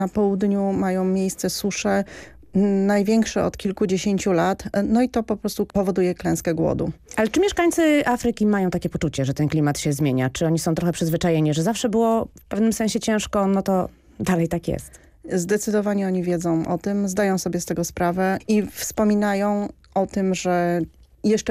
Na południu mają miejsce susze, największe od kilkudziesięciu lat, no i to po prostu powoduje klęskę głodu. Ale czy mieszkańcy Afryki mają takie poczucie, że ten klimat się zmienia? Czy oni są trochę przyzwyczajeni, że zawsze było w pewnym sensie ciężko, no to dalej tak jest? Zdecydowanie oni wiedzą o tym, zdają sobie z tego sprawę i wspominają o tym, że jeszcze